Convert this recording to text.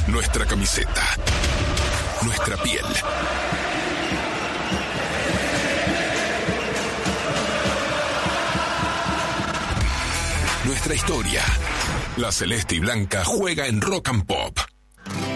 Nuestra camiseta. Nuestra piel. Nuestra historia. La celeste y blanca juega en Rock and Pop.